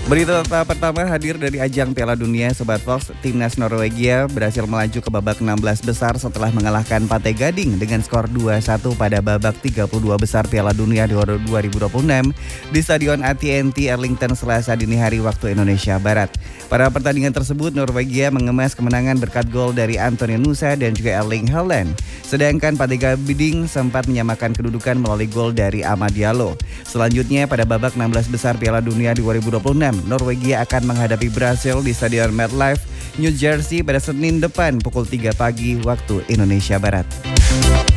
Berita pertama hadir dari ajang Piala Dunia Sobat Fox. Timnas Norwegia berhasil melaju ke babak 16 besar setelah mengalahkan Pantai Gading dengan skor 2-1 pada babak 32 besar Piala Dunia 2026 di Stadion AT&T Arlington Selasa dini hari waktu Indonesia Barat. Pada pertandingan tersebut Norwegia mengemas kemenangan berkat gol dari Anthony Nusa dan juga Erling Haaland. Sedangkan Pantai Gading sempat menyamakan kedudukan melalui gol dari Amad Diallo. Selanjutnya pada babak 16 besar Piala Dunia 2026 Norwegia akan menghadapi Brasil di Stadion MetLife, New Jersey pada Senin depan pukul 3 pagi waktu Indonesia Barat.